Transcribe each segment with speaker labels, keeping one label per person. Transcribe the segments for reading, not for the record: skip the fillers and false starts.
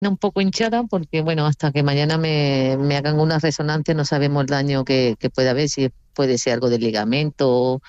Speaker 1: un poco hinchada porque, bueno, hasta que mañana me hagan una resonancia no sabemos el daño que puede haber, si puede ser algo de ligamento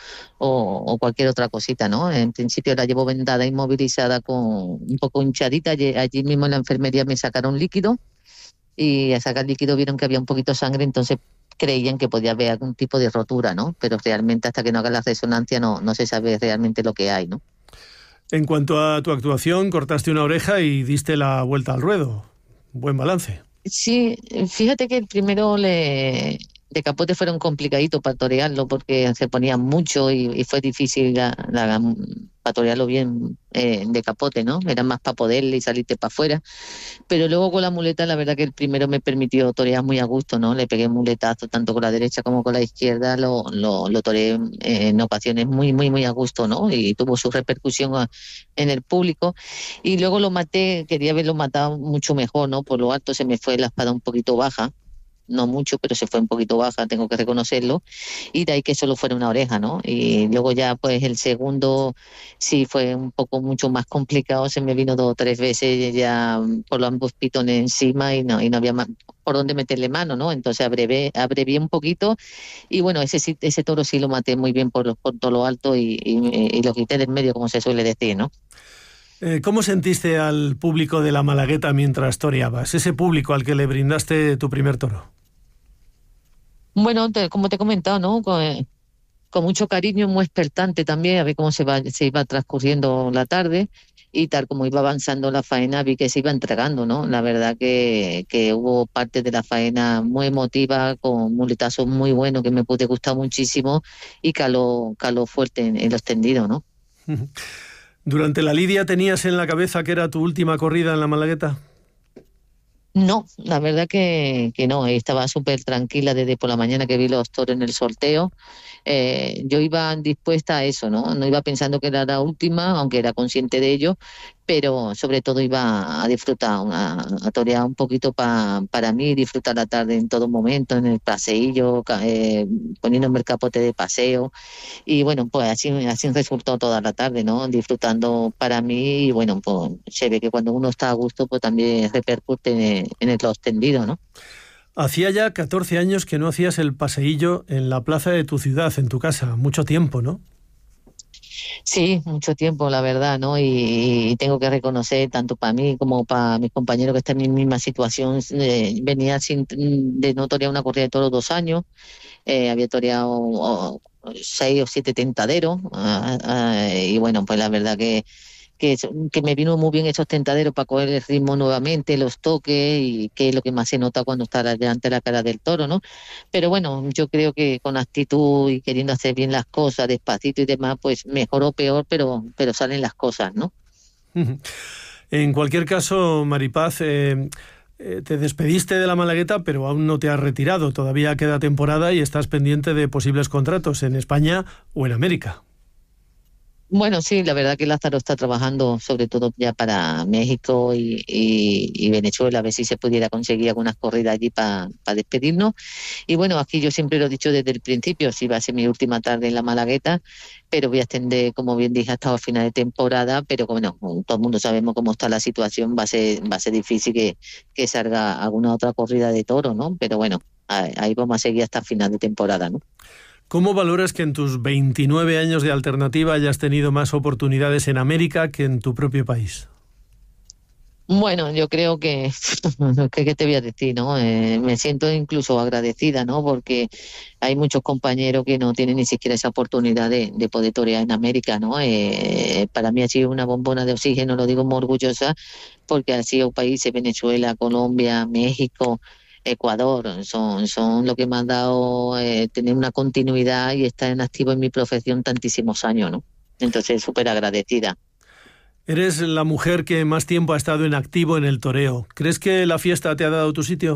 Speaker 1: o cualquier otra cosita, ¿no? En principio la llevo vendada, inmovilizada, con un poco hinchadita. Allí mismo en la enfermería me sacaron líquido y al sacar líquido vieron que había un poquito de sangre, entonces creían que podía haber algún tipo de rotura, ¿no? Pero realmente hasta que no hagan la resonancia no se sabe realmente lo que hay, ¿no?
Speaker 2: En cuanto a tu actuación, cortaste una oreja y diste la vuelta al ruedo. Buen balance.
Speaker 1: Sí, fíjate que el primero de capote fueron complicaditos para torearlo porque se ponía mucho y fue difícil para torearlo bien de capote, ¿no? Era más para poderle y salirte para afuera. Pero luego con la muleta, la verdad que el primero me permitió torear muy a gusto, ¿no? Le pegué muletazo tanto con la derecha como con la izquierda, lo toreé en ocasiones muy, muy, muy a gusto, ¿no? Y tuvo su repercusión en el público. Y luego lo maté, quería haberlo matado mucho mejor, ¿no? Por lo alto se me fue la espada un poquito baja. No mucho, pero se fue un poquito baja, tengo que reconocerlo, y de ahí que solo fuera una oreja, ¿no? Y luego ya, pues el segundo sí fue un poco mucho más complicado, se me vino 2 o 3 veces ya por los ambos pitones encima y no había más por dónde meterle mano, ¿no? Entonces abrevié un poquito y bueno, ese toro sí lo maté muy bien por todo lo alto y lo quité del medio, como se suele decir, ¿no?
Speaker 2: ¿Cómo sentiste al público de la Malagueta mientras toreabas? Ese público al que le brindaste tu primer toro.
Speaker 1: Bueno, como te he comentado, ¿no? Con mucho cariño, muy expectante también, a ver cómo se iba transcurriendo la tarde y tal como iba avanzando la faena, vi que se iba entregando, ¿no? La verdad que hubo parte de la faena muy emotiva, con muletazos muy buenos que me pude gustar muchísimo y caló fuerte en los tendidos, ¿no?
Speaker 2: ¿Durante la lidia tenías en la cabeza que era tu última corrida en la Malagueta?
Speaker 1: No, la verdad que no, estaba súper tranquila desde por la mañana que vi los toros en el sorteo. Yo iba dispuesta a eso, ¿no? No iba pensando que era la última, aunque era consciente de ello, pero sobre todo iba a disfrutar, a torear un poquito para mí, disfrutar la tarde en todo momento, en el paseillo, poniéndome el capote de paseo. Y bueno, pues así resultó toda la tarde, ¿no? Disfrutando para mí y bueno, pues se ve que cuando uno está a gusto, pues también repercute en el tendido, ¿no?
Speaker 2: Hacía ya 14 años que no hacías el paseillo en la plaza de tu ciudad, en tu casa. Mucho tiempo, ¿no?
Speaker 1: Sí, mucho tiempo, la verdad, ¿no? Y tengo que reconocer, tanto para mí como para mis compañeros que están en mi misma situación, venía de no torear una corrida de toros 2 años, había toreado 6 o 7 tentaderos, y bueno, pues la verdad que me vino muy bien esos tentaderos para coger el ritmo nuevamente, los toques, y que es lo que más se nota cuando está delante de la cara del toro, ¿no? Pero bueno, yo creo que con actitud y queriendo hacer bien las cosas, despacito y demás, pues mejor o peor, pero salen las cosas, ¿no?
Speaker 2: En cualquier caso, Maripaz, te despediste de la Malagueta, pero aún no te has retirado. Todavía queda temporada y estás pendiente de posibles contratos en España o en América.
Speaker 1: Bueno, sí, la verdad que Lázaro está trabajando sobre todo ya para México y Venezuela, a ver si se pudiera conseguir algunas corridas allí para despedirnos. Y bueno, aquí yo siempre lo he dicho desde el principio, sí va a ser mi última tarde en la Malagueta, pero voy a extender, como bien dije, hasta el final de temporada, pero bueno, como todo el mundo sabemos cómo está la situación, va a ser difícil que salga alguna otra corrida de toro, ¿no? Pero bueno, ahí vamos a seguir hasta final de temporada, ¿no?
Speaker 2: ¿Cómo valoras que en tus 29 años de alternativa hayas tenido más oportunidades en América que en tu propio país?
Speaker 1: Bueno, yo creo que, ¿qué te voy a decir, no? Me siento incluso agradecida, ¿no? Porque hay muchos compañeros que no tienen ni siquiera esa oportunidad de poder torear en América, ¿no? Para mí ha sido una bombona de oxígeno, lo digo muy orgullosa, porque han sido países, Venezuela, Colombia, México, Ecuador, son lo que me han dado tener una continuidad y estar en activo en mi profesión tantísimos años, ¿no? Entonces, súper agradecida.
Speaker 2: Eres la mujer que más tiempo ha estado en activo en el toreo. ¿Crees que la fiesta te ha dado tu sitio?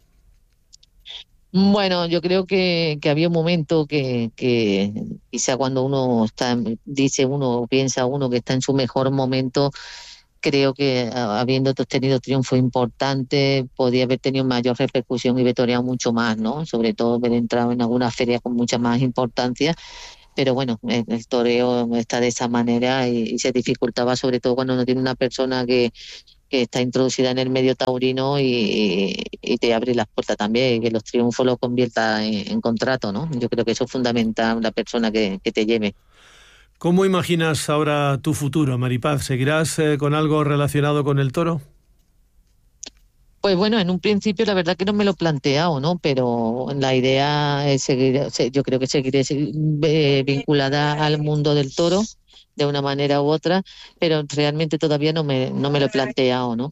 Speaker 1: Bueno, yo creo que había un momento que quizá cuando uno está, dice uno, o piensa uno que está en su mejor momento, creo que habiendo tenido triunfo importante, podía haber tenido mayor repercusión y haber toreado mucho más, ¿no? Sobre todo haber entrado en alguna feria con mucha más importancia, pero bueno, el toreo está de esa manera y se dificultaba sobre todo cuando no tiene una persona que está introducida en el medio taurino y te abre las puertas también, y que los triunfos los convierta en contrato, ¿no? Yo creo que eso es fundamental, la persona que te lleve.
Speaker 2: ¿Cómo imaginas ahora tu futuro, Maripaz? ¿Seguirás con algo relacionado con el toro?
Speaker 1: Pues bueno, en un principio la verdad que no me lo he planteado, ¿no? Pero la idea es seguir, yo creo que seguiré vinculada al mundo del toro de una manera u otra, pero realmente todavía no me lo he planteado, ¿no?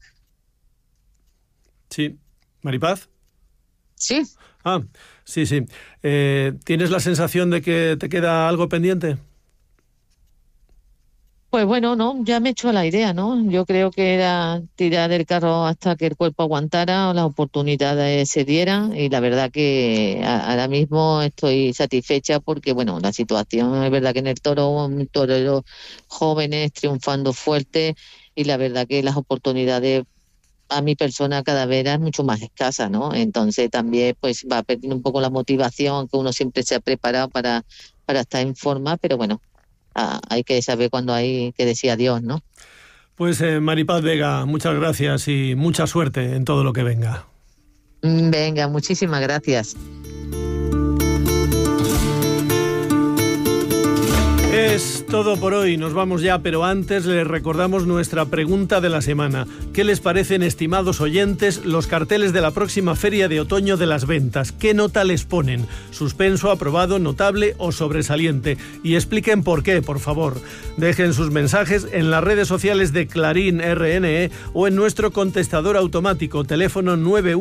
Speaker 2: Sí. ¿Maripaz?
Speaker 1: Sí.
Speaker 2: Ah, sí, sí. ¿Tienes la sensación de que te queda algo pendiente?
Speaker 1: Pues bueno, no, ya me he hecho la idea, ¿no? Yo creo que era tirar del carro hasta que el cuerpo aguantara o las oportunidades se dieran, y la verdad que ahora mismo estoy satisfecha porque, bueno, la situación es verdad que en el toro, toreros jóvenes triunfando fuerte, y la verdad que las oportunidades a mi persona cada vez es mucho más escasa, ¿no? Entonces también pues va perdiendo un poco la motivación, que uno siempre se ha preparado para estar en forma, pero bueno, hay que saber cuándo hay que decir adiós, ¿no?
Speaker 2: Pues Maripaz Vega, muchas gracias y mucha suerte en todo lo que venga.
Speaker 1: Venga, muchísimas gracias.
Speaker 2: Es todo por hoy, nos vamos ya, pero antes les recordamos nuestra pregunta de la semana. ¿Qué les parecen, estimados oyentes, los carteles de la próxima Feria de Otoño de las Ventas? ¿Qué nota les ponen? ¿Suspenso, aprobado, notable o sobresaliente? Y expliquen por qué, por favor. Dejen sus mensajes en las redes sociales de Clarín RNE o en nuestro contestador automático, teléfono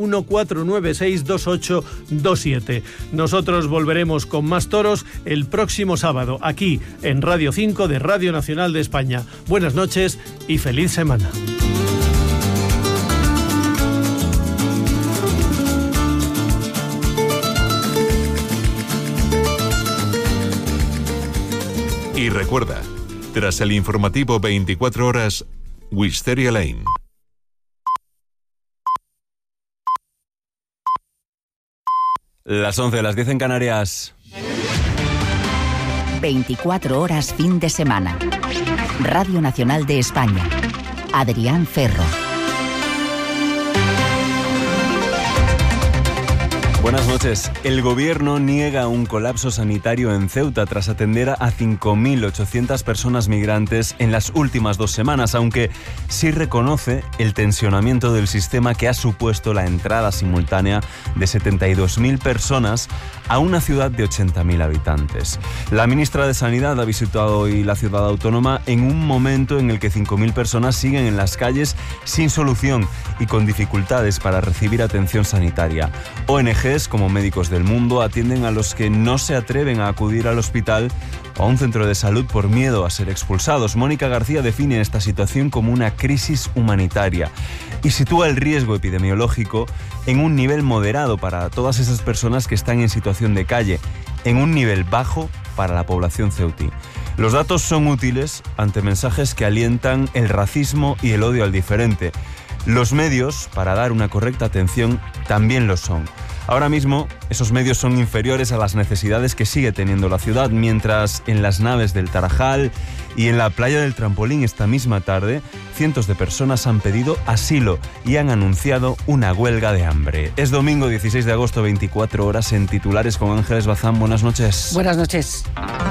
Speaker 2: 914962827. Nosotros volveremos con más toros el próximo sábado, aquí en Radio 5 de Radio Nacional de España. Buenas noches y feliz semana.
Speaker 3: Y recuerda, tras el informativo 24 horas, Wisteria Lane.
Speaker 4: Las 11, las 10 en Canarias.
Speaker 5: 24 horas fin de semana. Radio Nacional de España. Adrián Ferro.
Speaker 4: Buenas noches. El gobierno niega un colapso sanitario en Ceuta tras atender a 5.800 personas migrantes en las últimas 2 semanas, aunque sí reconoce el tensionamiento del sistema que ha supuesto la entrada simultánea de 72.000 personas a una ciudad de 80.000 habitantes. La ministra de Sanidad ha visitado hoy la ciudad autónoma en un momento en el que 5.000 personas siguen en las calles sin solución y con dificultades para recibir atención sanitaria. ONGs como Médicos del Mundo atienden a los que no se atreven a acudir al hospital o a un centro de salud por miedo a ser expulsados. Mónica García define esta situación como una crisis humanitaria y sitúa el riesgo epidemiológico en un nivel moderado para todas esas personas que están en situación de calle, en un nivel bajo para la población ceutí. Los datos son útiles ante mensajes que alientan el racismo y el odio al diferente. Los medios para dar una correcta atención también lo son. Ahora mismo, esos medios son inferiores a las necesidades que sigue teniendo la ciudad, mientras en las naves del Tarajal y en la playa del Trampolín esta misma tarde, cientos de personas han pedido asilo y han anunciado una huelga de hambre. Es domingo 16 de agosto, 24 horas en Titulares con Ángeles Bazán. Buenas noches.
Speaker 6: Buenas noches.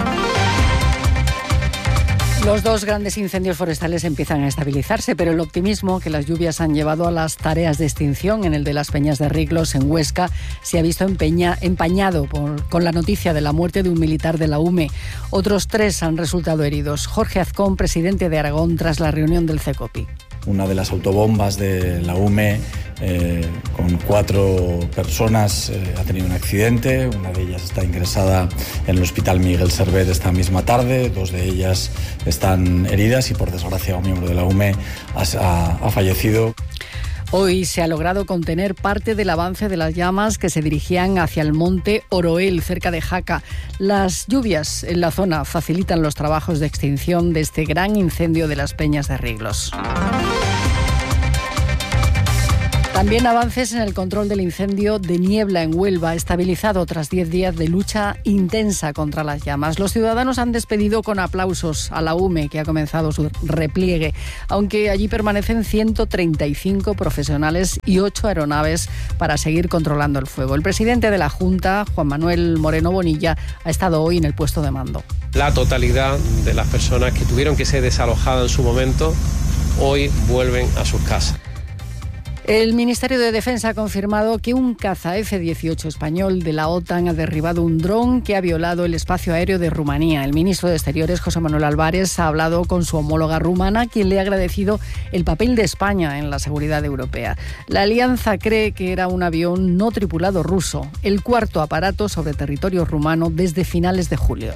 Speaker 6: Los 2 grandes incendios forestales empiezan a estabilizarse, pero el optimismo que las lluvias han llevado a las tareas de extinción en el de las Peñas de Riglos, en Huesca, se ha visto empañado con la noticia de la muerte de un militar de la UME. Otros 3 han resultado heridos. Jorge Azcón, presidente de Aragón, tras la reunión del CECOPI.
Speaker 7: Una de las autobombas de la UME con 4 personas ha tenido un accidente. Una de ellas está ingresada en el Hospital Miguel Servet esta misma tarde. 2 de ellas están heridas y, por desgracia, un miembro de la UME ha fallecido.
Speaker 6: Hoy se ha logrado contener parte del avance de las llamas que se dirigían hacia el monte Oroel, cerca de Jaca. Las lluvias en la zona facilitan los trabajos de extinción de este gran incendio de las Peñas de Riglos. También avances en el control del incendio de Niebla en Huelva, estabilizado tras 10 días de lucha intensa contra las llamas. Los ciudadanos han despedido con aplausos a la UME, que ha comenzado su repliegue, aunque allí permanecen 135 profesionales y 8 aeronaves para seguir controlando el fuego. El presidente de la Junta, Juan Manuel Moreno Bonilla, ha estado hoy en el puesto de mando.
Speaker 8: La totalidad de las personas que tuvieron que ser desalojadas en su momento, hoy vuelven a sus casas.
Speaker 6: El Ministerio de Defensa ha confirmado que un caza F-18 español de la OTAN ha derribado un dron que ha violado el espacio aéreo de Rumanía. El ministro de Exteriores, José Manuel Álvarez, ha hablado con su homóloga rumana, quien le ha agradecido el papel de España en la seguridad europea. La alianza cree que era un avión no tripulado ruso, el cuarto aparato sobre territorio rumano desde finales de julio.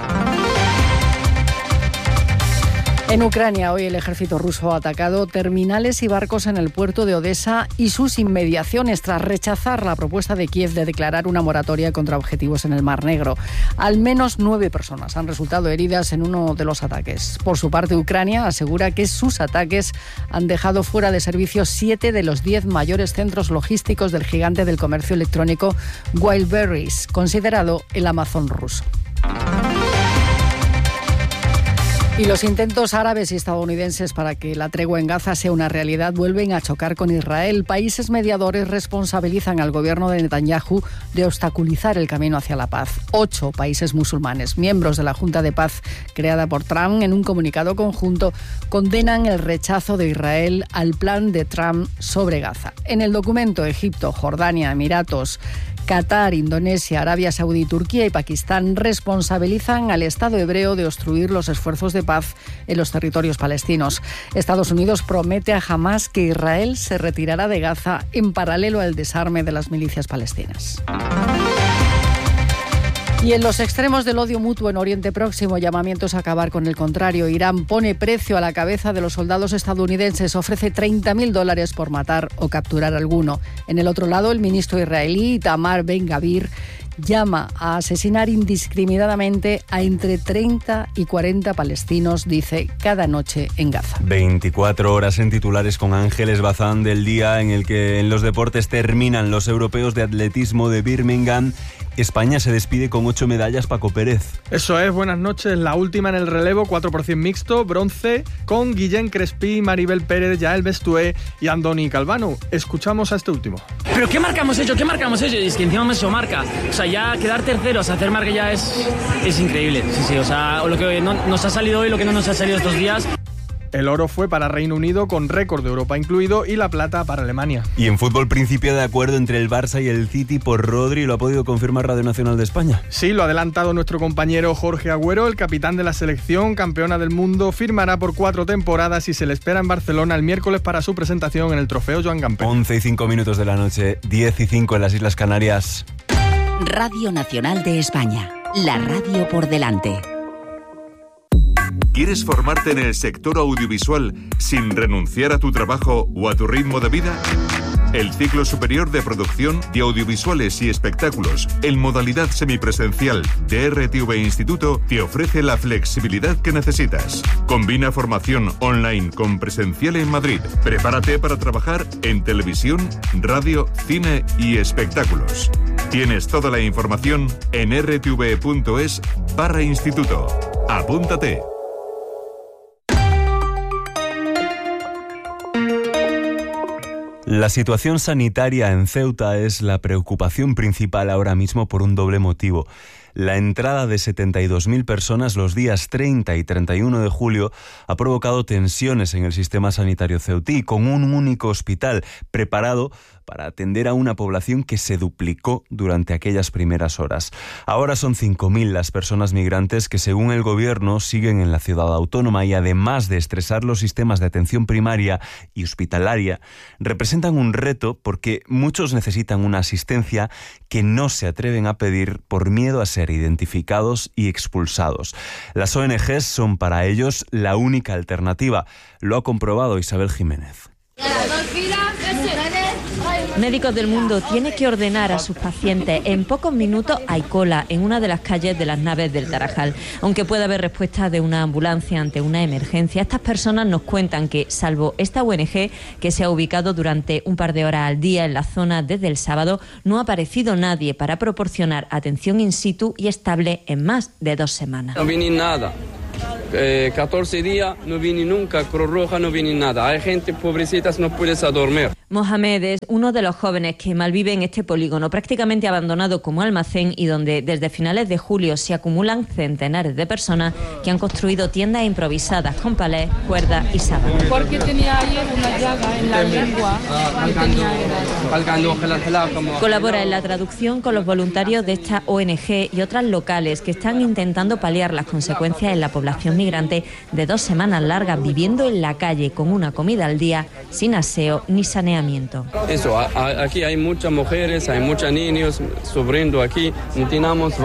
Speaker 6: En Ucrania, hoy el ejército ruso ha atacado terminales y barcos en el puerto de Odessa y sus inmediaciones tras rechazar la propuesta de Kiev de declarar una moratoria contra objetivos en el Mar Negro. Al menos 9 personas han resultado heridas en uno de los ataques. Por su parte, Ucrania asegura que sus ataques han dejado fuera de servicio 7 de los 10 mayores centros logísticos del gigante del comercio electrónico Wildberries, considerado el Amazon ruso. Y los intentos árabes y estadounidenses para que la tregua en Gaza sea una realidad vuelven a chocar con Israel. Países mediadores responsabilizan al gobierno de Netanyahu de obstaculizar el camino hacia la paz. 8 países musulmanes, miembros de la Junta de Paz creada por Trump, en un comunicado conjunto condenan el rechazo de Israel al plan de Trump sobre Gaza. En el documento, Egipto, Jordania, Emiratos, Qatar, Indonesia, Arabia Saudí, Turquía y Pakistán responsabilizan al Estado hebreo de obstruir los esfuerzos de paz en los territorios palestinos. Estados Unidos promete a Hamás que Israel se retirará de Gaza en paralelo al desarme de las milicias palestinas. Y en los extremos del odio mutuo en Oriente Próximo, llamamientos a acabar con el contrario. Irán pone precio a la cabeza de los soldados estadounidenses, ofrece $30.000 por matar o capturar a alguno. En el otro lado, el ministro israelí Itamar Ben-Gavir llama a asesinar indiscriminadamente a entre 30 y 40 palestinos, dice, cada noche en Gaza.
Speaker 4: 24 horas en titulares con Ángeles Bazán del día en el que en los deportes terminan los europeos de atletismo de Birmingham. España se despide con 8 medallas, Paco Pérez.
Speaker 9: Eso es, buenas noches. La última en el relevo, 4% mixto, bronce, con Guillén Crespí, Maribel Pérez, Yael Bestué y Andoni Calvano. Escuchamos a este último.
Speaker 10: ¿Pero qué marca hemos hecho? Es que encima hemos hecho marca. O sea, ya quedar terceros, hacer marca ya es increíble. Sí, o sea, lo que no, nos ha salido hoy, lo que no nos ha salido estos días.
Speaker 9: El oro fue para Reino Unido, con récord de Europa incluido, y la plata para Alemania.
Speaker 4: Y en fútbol, principio de acuerdo entre el Barça y el City por Rodri, ¿lo ha podido confirmar Radio Nacional de España?
Speaker 9: Sí, lo ha adelantado nuestro compañero Jorge Agüero, el capitán de la selección, campeona del mundo, firmará por 4 temporadas y se le espera en Barcelona el miércoles para su presentación en el Trofeo Joan Gamper.
Speaker 4: 11:05 de la noche, 10:05 en las Islas Canarias.
Speaker 5: Radio Nacional de España, la radio por delante.
Speaker 3: ¿Quieres formarte en el sector audiovisual sin renunciar a tu trabajo o a tu ritmo de vida? El ciclo superior de producción de audiovisuales y espectáculos en modalidad semipresencial de RTV Instituto te ofrece la flexibilidad que necesitas. Combina formación online con presencial en Madrid. Prepárate para trabajar en televisión, radio, cine y espectáculos. Tienes toda la información en rtv.es/instituto. Apúntate.
Speaker 4: La situación sanitaria en Ceuta es la preocupación principal ahora mismo por un doble motivo. La entrada de 72.000 personas los días 30 y 31 de julio ha provocado tensiones en el sistema sanitario ceutí, con un único hospital preparado para atender a una población que se duplicó durante aquellas primeras horas. Ahora son 5.000 las personas migrantes que, según el gobierno, siguen en la ciudad autónoma y, además de estresar los sistemas de atención primaria y hospitalaria, representan un reto porque muchos necesitan una asistencia que no se atreven a pedir por miedo a ser identificados y expulsados. Las ONGs son para ellos la única alternativa. Lo ha comprobado Isabel Jiménez.
Speaker 11: Médicos del Mundo tiene que ordenar a sus pacientes. En pocos minutos hay cola en una de las calles de las Naves del Tarajal. Aunque pueda haber respuesta de una ambulancia ante una emergencia, estas personas nos cuentan que, salvo esta ONG, que se ha ubicado durante un par de horas al día en la zona desde el sábado, no ha aparecido nadie para proporcionar atención in situ y estable en más de 2 semanas.
Speaker 12: No viene nada. 14 días no viene nunca, Cruz Roja no viene nada. Hay gente pobrecitas, no puedes dormir.
Speaker 11: Mohamed es uno de los jóvenes que malvive en este polígono, prácticamente abandonado como almacén y donde desde finales de julio se acumulan centenares de personas que han construido tiendas improvisadas con palés, cuerdas y sábanas.
Speaker 13: Porque tenía ayer una llaga en la lengua.
Speaker 11: Colabora en la traducción con los voluntarios de esta ONG y otras locales que están intentando paliar las consecuencias en la población migrante de 2 semanas largas viviendo en la calle con una comida al día, sin aseo ni saneamiento.
Speaker 12: Eso, aquí hay muchas mujeres, hay muchos niños sufriendo aquí, no tenemos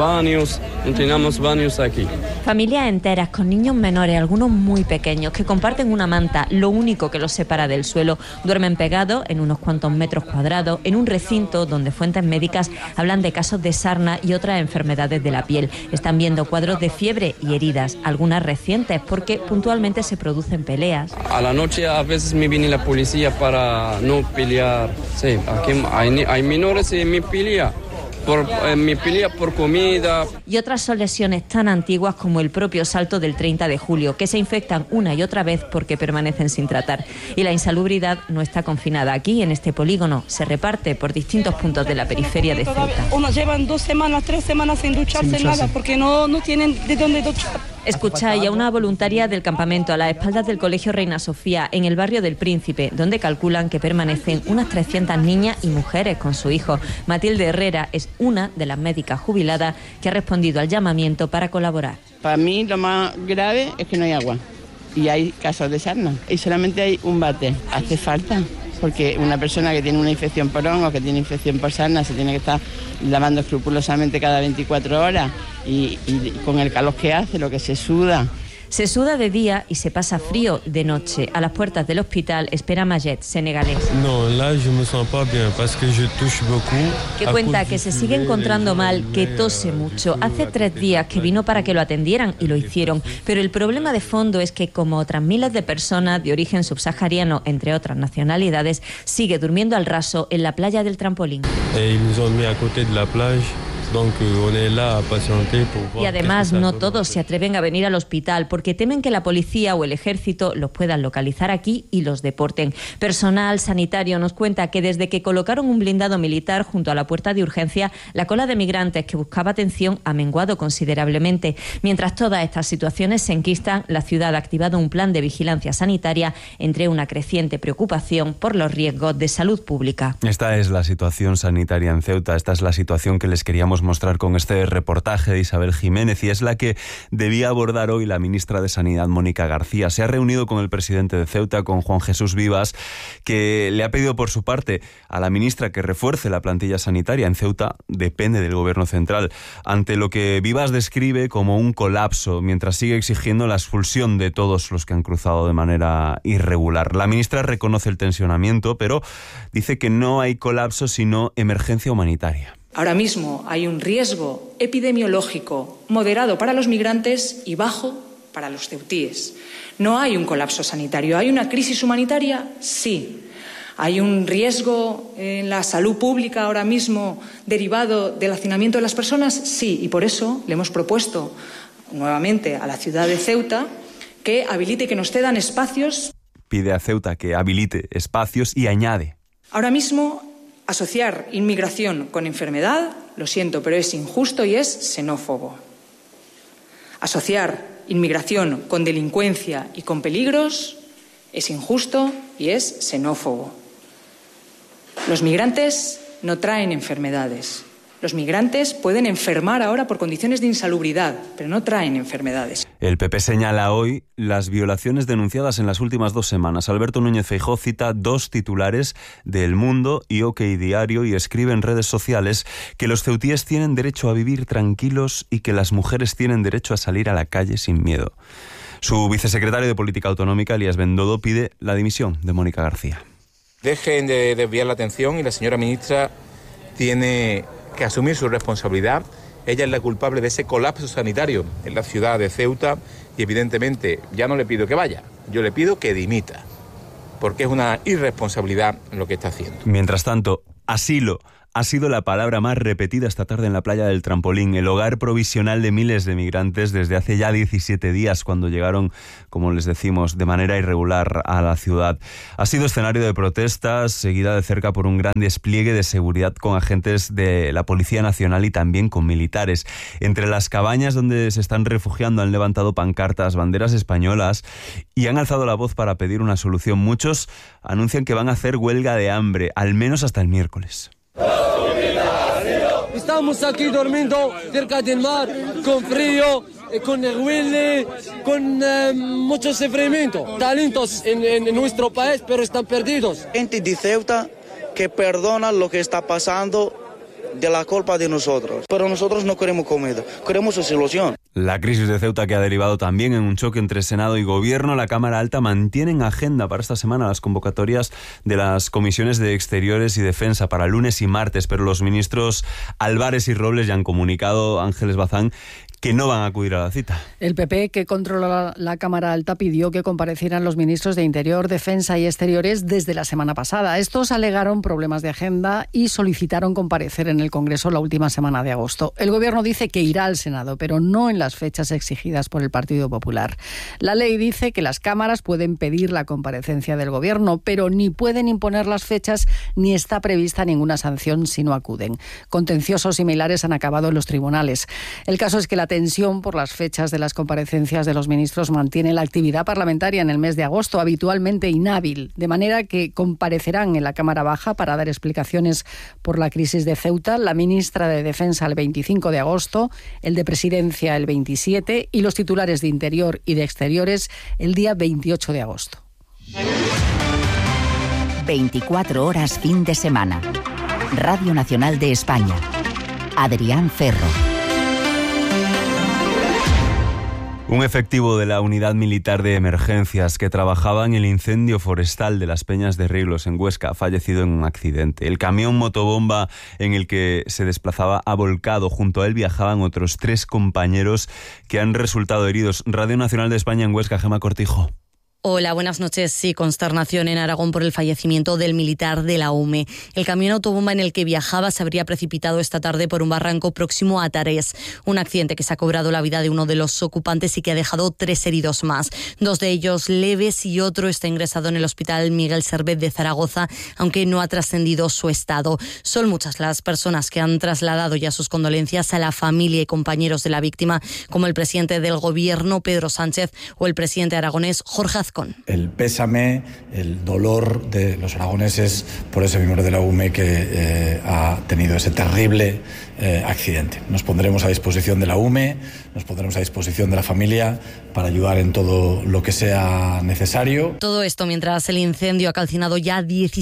Speaker 12: baños aquí.
Speaker 11: Familias enteras con niños menores, algunos muy pequeños, que comparten una manta, lo único que los separa del suelo. Duermen pegados en unos cuantos metros cuadrados, en un recinto donde fuentes médicas hablan de casos de sarna y otras enfermedades de la piel. Están viendo cuadros de fiebre y heridas, algunas recientes, porque puntualmente se producen peleas.
Speaker 12: A la noche a veces me viene la policía para no pelear. Sí, aquí hay menores y me pelea por comida.
Speaker 11: Y otras son lesiones tan antiguas como el propio salto del 30 de julio, que se infectan una y otra vez porque permanecen sin tratar. Y la insalubridad no está confinada aquí, en este polígono. Se reparte por distintos puntos de la periferia de Ceuta.
Speaker 13: Unos llevan 2 semanas, 3 semanas sin ducharse nada, porque no tienen de dónde duchar.
Speaker 11: Escucháis a una voluntaria del campamento a las espaldas del Colegio Reina Sofía, en el barrio del Príncipe, donde calculan que permanecen unas 300 niñas y mujeres con su hijo. Matilde Herrera es una de las médicas jubiladas que ha respondido al llamamiento para colaborar.
Speaker 14: Para mí lo más grave es que no hay agua y hay casos de sarna y solamente hay un bate. Hace falta, porque una persona que tiene una infección por hongo, que tiene infección por sarna, se tiene que estar lavando escrupulosamente cada 24 horas y con el calor que hace, lo que se suda.
Speaker 11: Se suda de día y se pasa frío de noche. A las puertas del hospital espera Majet, senegalés.
Speaker 15: No, là je me sens pas bien parce que je touche beaucoup.
Speaker 11: Que cuenta que se sigue encontrando mal, que tose mucho. Hace 3 días que vino para que lo atendieran y lo hicieron. Pero el problema de fondo es que, como otras miles de personas de origen subsahariano, entre otras nacionalidades, sigue durmiendo al raso en la playa del Trampolín.
Speaker 15: Ils nous ont mis à côté de la plage.
Speaker 11: Y además no todos se atreven a venir al hospital porque temen que la policía o el ejército los puedan localizar aquí y los deporten. Personal sanitario nos cuenta que desde que colocaron un blindado militar junto a la puerta de urgencia, la cola de migrantes que buscaba atención ha menguado considerablemente. Mientras todas estas situaciones se enquistan, la ciudad ha activado un plan de vigilancia sanitaria entre una creciente preocupación por los riesgos de salud pública.
Speaker 4: Esta es la situación sanitaria en Ceuta, esta es la situación que les queríamos mostrar con este reportaje de Isabel Jiménez y es la que debía abordar hoy la ministra de Sanidad, Mónica García. Se ha reunido con el presidente de Ceuta, con Juan Jesús Vivas, que le ha pedido por su parte a la ministra que refuerce la plantilla sanitaria. En Ceuta depende del gobierno central, ante lo que Vivas describe como un colapso, mientras sigue exigiendo la expulsión de todos los que han cruzado de manera irregular. La ministra reconoce el tensionamiento, pero dice que no hay colapso sino emergencia humanitaria.
Speaker 16: Ahora mismo hay un riesgo epidemiológico moderado para los migrantes y bajo para los ceutíes. No hay un colapso sanitario. ¿Hay una crisis humanitaria? Sí. ¿Hay un riesgo en la salud pública ahora mismo derivado del hacinamiento de las personas? Sí. Y por eso le hemos propuesto nuevamente a la ciudad de Ceuta que habilite, que nos cedan espacios.
Speaker 4: Pide a Ceuta que habilite espacios y añade.
Speaker 16: Ahora mismo, asociar inmigración con enfermedad, lo siento, pero es injusto y es xenófobo. Asociar inmigración con delincuencia y con peligros es injusto y es xenófobo. Los migrantes no traen enfermedades. Los migrantes pueden enfermar ahora por condiciones de insalubridad, pero no traen enfermedades.
Speaker 4: El PP señala hoy las violaciones denunciadas en las últimas 2 semanas. Alberto Núñez Feijóo cita 2 titulares de El Mundo y OK Diario y escribe en redes sociales que los ceutíes tienen derecho a vivir tranquilos y que las mujeres tienen derecho a salir a la calle sin miedo. Su vicesecretario de Política Autonómica, Elías Bendodo, pide la dimisión de Mónica García.
Speaker 17: dejen de desviar la atención y la señora ministra tiene que asumir su responsabilidad. Ella es la culpable de ese colapso sanitario en la ciudad de Ceuta y evidentemente ya no le pido que vaya, yo le pido que dimita, porque es una irresponsabilidad lo que está haciendo.
Speaker 4: Mientras tanto, asilo ha sido la palabra más repetida esta tarde en la playa del Trampolín, el hogar provisional de miles de migrantes desde hace ya 17 días, cuando llegaron, como les decimos, de manera irregular a la ciudad. Ha sido escenario de protestas, seguida de cerca por un gran despliegue de seguridad con agentes de la Policía Nacional y también con militares. Entre las cabañas donde se están refugiando han levantado pancartas, banderas españolas y han alzado la voz para pedir una solución. Muchos anuncian que van a hacer huelga de hambre, al menos hasta el miércoles.
Speaker 18: Estamos aquí durmiendo cerca del mar, con frío, con el huele, con mucho sufrimiento. Talentos en nuestro país, pero están perdidos.
Speaker 19: Gente de Ceuta que perdona lo que está pasando de la culpa de nosotros. Pero nosotros no queremos comida, queremos su solución.
Speaker 4: La crisis de Ceuta, que ha derivado también en un choque entre Senado y Gobierno. La Cámara Alta mantiene en agenda para esta semana las convocatorias de las comisiones de Exteriores y Defensa para lunes y martes, pero los ministros Álvarez y Robles ya han comunicado, Ángeles Bazán, que no van a acudir a la cita.
Speaker 6: El PP, que controla la Cámara Alta, pidió que comparecieran los ministros de Interior, Defensa y Exteriores desde la semana pasada. Estos alegaron problemas de agenda y solicitaron comparecer en el Congreso la última semana de agosto. El Gobierno dice que irá al Senado, pero no en las fechas exigidas por el Partido Popular. La ley dice que las cámaras pueden pedir la comparecencia del Gobierno, pero ni pueden imponer las fechas ni está prevista ninguna sanción si no acuden. Contenciosos similares han acabado en los tribunales. El caso es que la tensión por las fechas de las comparecencias de los ministros mantiene la actividad parlamentaria en el mes de agosto habitualmente inhábil, de manera que comparecerán en la Cámara Baja para dar explicaciones por la crisis de Ceuta la ministra de Defensa el 25 de agosto, el de Presidencia el 27 y los titulares de Interior y de Exteriores el día 28 de agosto.
Speaker 5: 24 horas fin de semana. Radio Nacional de España. Adrián Ferro.
Speaker 4: Un efectivo de la Unidad Militar de Emergencias que trabajaba en el incendio forestal de las Peñas de Riglos en Huesca ha fallecido en un accidente. El camión motobomba en el que se desplazaba ha volcado. Junto a él viajaban otros 3 compañeros que han resultado heridos. Radio Nacional de España en Huesca, Gemma Cortijo.
Speaker 20: Hola, buenas noches. Sí, consternación en Aragón por el fallecimiento del militar de la UME. El camión autobomba en el que viajaba se habría precipitado esta tarde por un barranco próximo a Tarés. Un accidente que se ha cobrado la vida de uno de los ocupantes y que ha dejado 3 heridos más. 2 de ellos leves y otro está ingresado en el Hospital Miguel Servet de Zaragoza, aunque no ha trascendido su estado. Son muchas las personas que han trasladado ya sus condolencias a la familia y compañeros de la víctima, como el presidente del Gobierno, Pedro Sánchez, o el presidente aragonés, Jorge Azcón.
Speaker 7: El pésame, el dolor de los aragoneses por ese miembro de la UME que ha tenido ese terrible accidente. Nos pondremos a disposición de la UME, nos pondremos a disposición de la familia para ayudar en todo lo que sea necesario.
Speaker 20: Todo esto mientras el incendio ha calcinado ya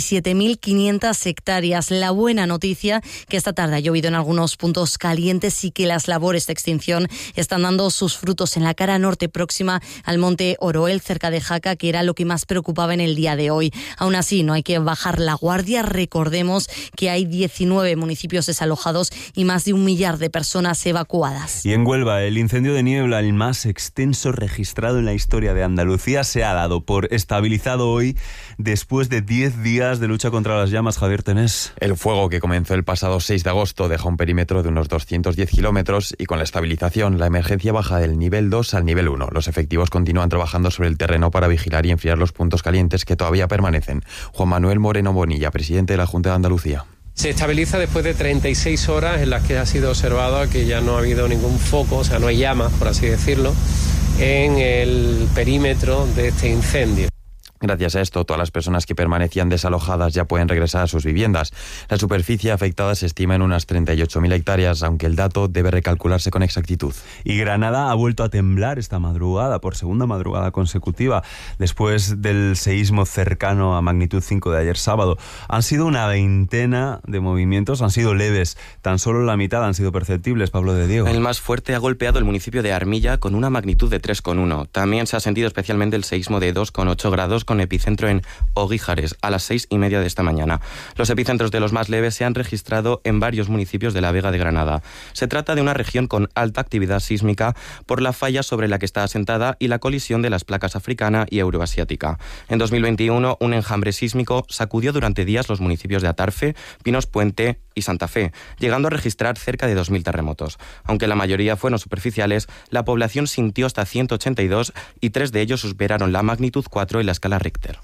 Speaker 20: 17.500 hectáreas. La buena noticia, que esta tarde ha llovido en algunos puntos calientes y que las labores de extinción están dando sus frutos en la cara norte próxima al monte Oroel, cerca de Jaca, que era lo que más preocupaba en el día de hoy. Aún así, no hay que bajar la guardia. Recordemos que hay 19 municipios desalojados y más de 1 millar de personas evacuadas.
Speaker 4: Y en Huelva, el incendio de niebla, el más extenso registrado en la historia de Andalucía, se ha dado por estabilizado hoy después de 10 días de lucha contra las llamas. Javier Tenés.
Speaker 21: El fuego, que comenzó el pasado 6 de agosto, deja un perímetro de unos 210 kilómetros y con la estabilización, la emergencia baja del nivel 2 al nivel 1. Los efectivos continúan trabajando sobre el terreno para vigilar y enfriar los puntos calientes que todavía permanecen. Juan Manuel Moreno Bonilla, presidente de la Junta de Andalucía.
Speaker 8: Se estabiliza después de 36 horas en las que ha sido observado que ya no ha habido ningún foco, o sea, no hay llamas, por así decirlo, en el perímetro de este incendio.
Speaker 21: Gracias a esto, todas las personas que permanecían desalojadas ya pueden regresar a sus viviendas. La superficie afectada se estima en unas 38.000 hectáreas, aunque el dato debe recalcularse con exactitud.
Speaker 4: Y Granada ha vuelto a temblar esta madrugada, por segunda madrugada consecutiva, después del seísmo cercano a magnitud 5 de ayer sábado. Han sido una veintena de movimientos, han sido leves, tan solo la mitad han sido perceptibles. Pablo de Diego.
Speaker 22: El más fuerte ha golpeado el municipio de Armilla con una magnitud de 3,1. También se ha sentido especialmente el seísmo de 2,8 grados
Speaker 1: con epicentro en Oguíjares a las 6:30 de esta mañana. Los epicentros de los más leves se han registrado en varios municipios de la Vega de Granada. Se trata de una región con alta actividad sísmica por la falla sobre la que está asentada y la colisión de las placas africana y euroasiática. En 2021, un enjambre sísmico sacudió durante días los municipios de Atarfe, Pinos Puente y Santa Fe, llegando a registrar cerca de 2.000 terremotos. Aunque la mayoría fueron superficiales, la población sintió hasta 182 y 3 de ellos superaron la magnitud 4 en la escala Richter.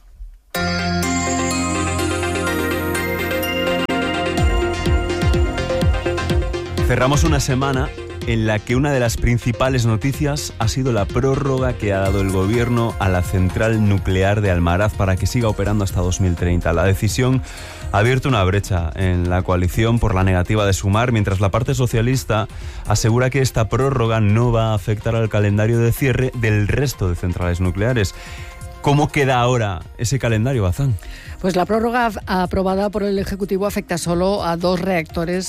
Speaker 4: Cerramos una semana en la que una de las principales noticias ha sido la prórroga que ha dado el Gobierno a la central nuclear de Almaraz para que siga operando hasta 2030. La decisión ha abierto una brecha en la coalición por la negativa de sumar, mientras la parte socialista asegura que esta prórroga no va a afectar al calendario de cierre del resto de centrales nucleares. ¿Cómo queda ahora ese calendario, Bazán?
Speaker 6: Pues la prórroga aprobada por el Ejecutivo afecta solo a los dos reactores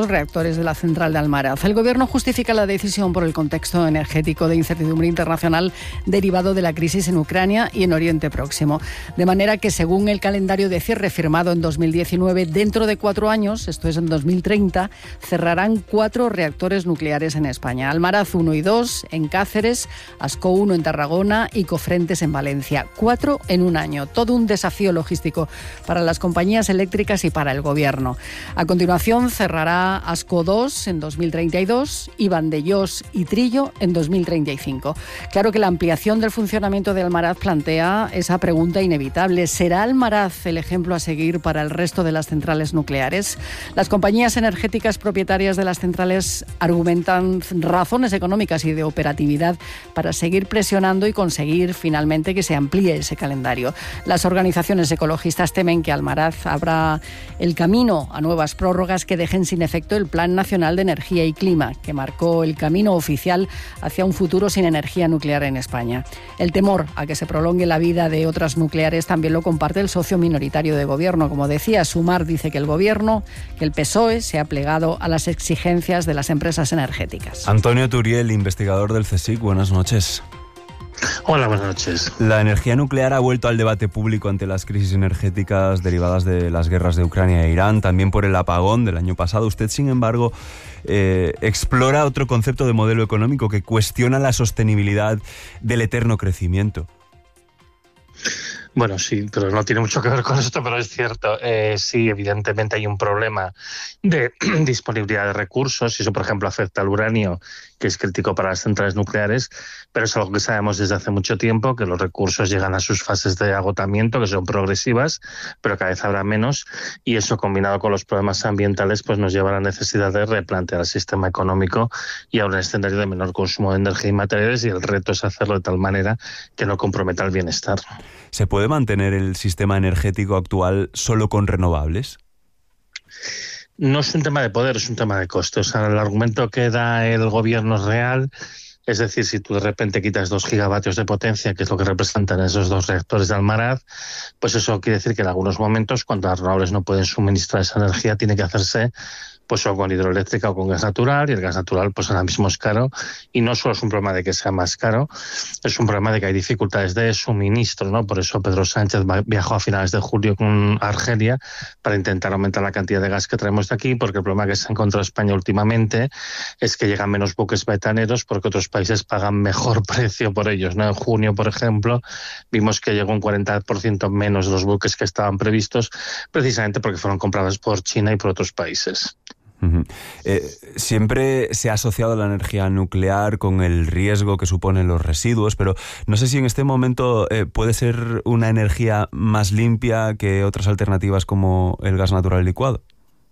Speaker 6: de la central de Almaraz. El Gobierno justifica la decisión por el contexto energético de incertidumbre internacional derivado de la crisis en Ucrania y en Oriente Próximo. De manera que, según el calendario de cierre firmado en 2019, dentro de 4 años, esto es en 2030, cerrarán 4 reactores nucleares en España. Almaraz 1 y 2 en Cáceres, Ascó 1 en Tarragona y Cofrentes en Valencia. 4 en un año. Todo un desafío logístico para las compañías eléctricas y para el Gobierno. A continuación cerrará Ascó 2 en 2032 y Vandellós y Trillo en 2035. Claro que la ampliación del funcionamiento de Almaraz plantea esa pregunta inevitable. ¿Será Almaraz el ejemplo a seguir para el resto de las centrales nucleares? Las compañías energéticas propietarias de las centrales argumentan razones económicas y de operatividad para seguir presionando y conseguir finalmente que se amplíe ese calendario. Las organizaciones ecologistas temen que Almaraz abra el camino a nuevas prórrogas que dejen sin efecto el Plan Nacional de Energía y Clima, que marcó el camino oficial hacia un futuro sin energía nuclear en España. El temor a que se prolongue la vida de otras nucleares también lo comparte el socio minoritario de Gobierno. Como decía, Sumar dice que el PSOE se ha plegado a las exigencias de las empresas energéticas.
Speaker 4: Antonio Turiel, investigador del CSIC, buenas noches.
Speaker 22: Hola, buenas noches.
Speaker 4: La energía nuclear ha vuelto al debate público ante las crisis energéticas derivadas de las guerras de Ucrania e Irán, también por el apagón del año pasado. Usted, sin embargo, explora otro concepto de modelo económico que cuestiona la sostenibilidad del eterno crecimiento.
Speaker 22: Bueno, sí, pero no tiene mucho que ver con esto, pero es cierto. Sí, evidentemente hay un problema de disponibilidad de recursos, y eso, por ejemplo, afecta al uranio, que es crítico para las centrales nucleares, pero es algo que sabemos desde hace mucho tiempo, que los recursos llegan a sus fases de agotamiento, que son progresivas, pero cada vez habrá menos, y eso, combinado con los problemas ambientales, pues nos lleva a la necesidad de replantear el sistema económico y a un escenario de menor consumo de energía y materiales, y el reto es hacerlo de tal manera que no comprometa el bienestar.
Speaker 4: ¿Se puede mantener el sistema energético actual solo con renovables?
Speaker 22: No es un tema de poder, es un tema de coste. O sea, el argumento que da el Gobierno es real. Es decir, si tú de repente quitas 2 gigavatios de potencia, que es lo que representan esos 2 reactores de Almaraz, pues eso quiere decir que en algunos momentos, cuando las renovables no pueden suministrar esa energía, tiene que hacerse pues o con hidroeléctrica o con gas natural, y el gas natural pues ahora mismo es caro, y no solo es un problema de que sea más caro, es un problema de que hay dificultades de suministro, ¿no? Por eso Pedro Sánchez viajó a finales de julio con Argelia para intentar aumentar la cantidad de gas que traemos de aquí, porque el problema que se ha encontrado España últimamente es que llegan menos buques betaneros porque otros países pagan mejor precio por ellos, ¿no? En junio, por ejemplo, vimos que llegó un 40% menos de los buques que estaban previstos, precisamente porque fueron comprados por China y por otros países.
Speaker 4: Siempre se ha asociado la energía nuclear con el riesgo que suponen los residuos, pero no sé si en este momento puede ser una energía más limpia que otras alternativas como el gas natural licuado.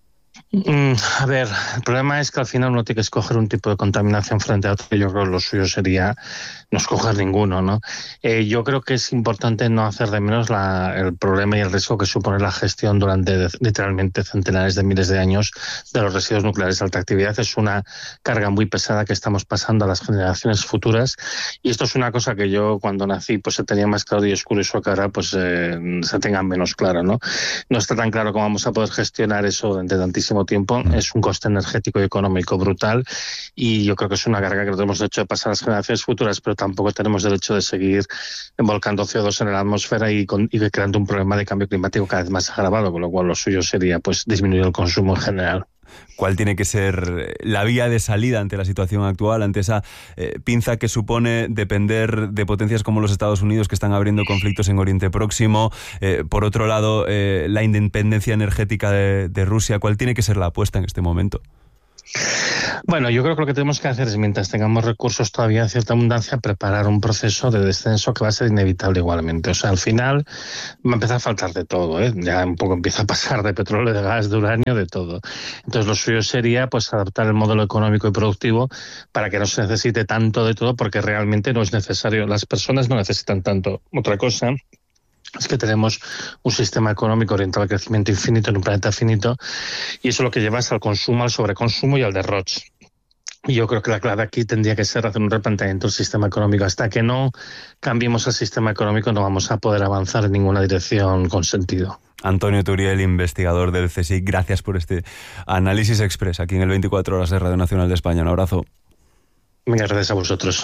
Speaker 22: A ver, el problema es que al final uno tiene que escoger un tipo de contaminación frente a otro. Yo creo que lo suyo sería no escoger ninguno, ¿no? Yo creo que es importante no hacer de menos el problema y el riesgo que supone la gestión durante literalmente centenares de miles de años de los residuos nucleares de alta actividad. Es una carga muy pesada que estamos pasando a las generaciones futuras, y esto es una cosa que yo cuando nací pues se tenía más claro, y es curioso que ahora pues se tenga menos claro, ¿no? No está tan claro cómo vamos a poder gestionar eso durante tantísimo tantísimo tiempo, es un coste energético y económico brutal, y yo creo que es una carga que no tenemos derecho de pasar a las generaciones futuras, pero tampoco tenemos derecho de seguir volcando CO2 en la atmósfera y creando un problema de cambio climático cada vez más agravado, con lo cual lo suyo sería pues disminuir el consumo en general.
Speaker 4: ¿Cuál tiene que ser la vía de salida ante la situación actual, ante esa pinza que supone depender de potencias como los Estados Unidos, que están abriendo conflictos en Oriente Próximo? Por otro lado, la independencia energética de Rusia. ¿Cuál tiene que ser la apuesta en este momento?
Speaker 22: Bueno, yo creo que lo que tenemos que hacer es, mientras tengamos recursos todavía en cierta abundancia, preparar un proceso de descenso que va a ser inevitable igualmente. O sea, al final va a empezar a faltar de todo, ¿eh? Ya un poco empieza a pasar de petróleo, de gas, de uranio, de todo. Entonces lo suyo sería pues adaptar el modelo económico y productivo para que no se necesite tanto de todo, porque realmente no es necesario. Las personas no necesitan tanto. Otra cosa es que tenemos un sistema económico orientado al crecimiento infinito en un planeta finito, y eso lo que lleva es al consumo, al sobreconsumo y al derroche. Y yo creo que la clave aquí tendría que ser hacer un replanteamiento del sistema económico. Hasta que no cambiemos el sistema económico no vamos a poder avanzar en ninguna dirección con sentido.
Speaker 4: Antonio Turiel, investigador del CSIC, gracias por este análisis express aquí en el 24 Horas de Radio Nacional de España. Un abrazo.
Speaker 22: Muchas gracias a vosotros.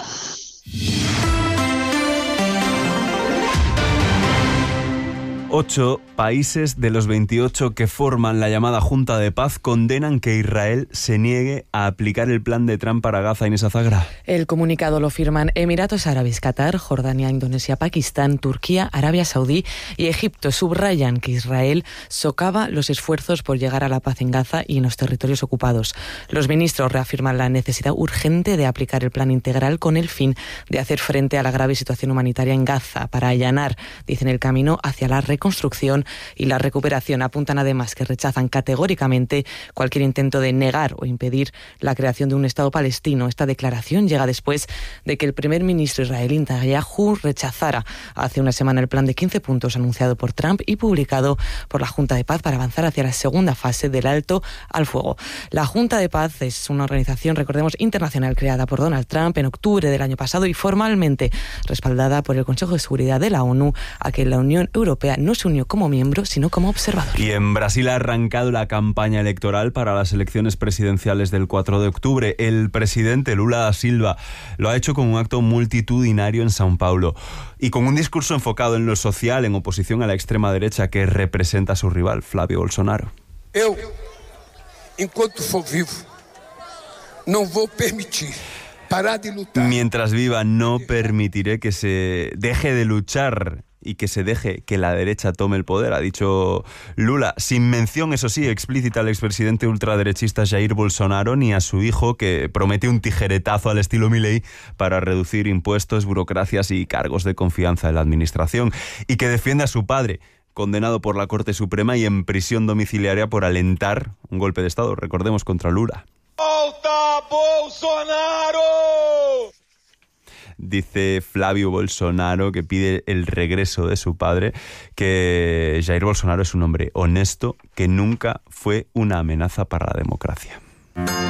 Speaker 4: 8 países de los 28 que forman la llamada Junta de Paz condenan que Israel se niegue a aplicar el plan de Trump para Gaza. Inés Azagra.
Speaker 2: El comunicado lo firman Emiratos Árabes, Qatar, Jordania, Indonesia, Pakistán, Turquía, Arabia Saudí y Egipto. Subrayan que Israel socava los esfuerzos por llegar a la paz en Gaza y en los territorios ocupados. Los ministros reafirman la necesidad urgente de aplicar el plan integral con el fin de hacer frente a la grave situación humanitaria en Gaza, para allanar, dicen, el camino hacia la reconstrucción y la recuperación. Apuntan además que rechazan categóricamente cualquier intento de negar o impedir la creación de un Estado palestino. Esta declaración llega después de que el primer ministro israelí Netanyahu rechazara hace una semana el plan de 15 puntos anunciado por Trump y publicado por la Junta de Paz para avanzar hacia la segunda fase del alto al fuego. La Junta de Paz es una organización, recordemos, internacional creada por Donald Trump en octubre del año pasado y formalmente respaldada por el Consejo de Seguridad de la ONU, a que la Unión Europea no se unió como miembro, sino como observador.
Speaker 4: Y en Brasil ha arrancado la campaña electoral para las elecciones presidenciales del 4 de octubre. El presidente Lula da Silva lo ha hecho con un acto multitudinario en São Paulo y con un discurso enfocado en lo social, en oposición a la extrema derecha que representa a su rival, Flávio Bolsonaro.
Speaker 10: Eu, enquanto for vivo, não vou permitir.
Speaker 4: Mientras viva, no permitiré que se deje de luchar y que se deje que la derecha tome el poder, ha dicho Lula, sin mención, eso sí, explícita al expresidente ultraderechista Jair Bolsonaro ni a su hijo, que promete un tijeretazo al estilo Milei para reducir impuestos, burocracias y cargos de confianza en la administración, y que defiende a su padre, condenado por la Corte Suprema y en prisión domiciliaria por alentar un golpe de Estado, recordemos, contra Lula.
Speaker 10: ¡Volta Bolsonaro!
Speaker 4: Dice Flávio Bolsonaro, que pide el regreso de su padre, que Jair Bolsonaro es un hombre honesto que nunca fue una amenaza para la democracia.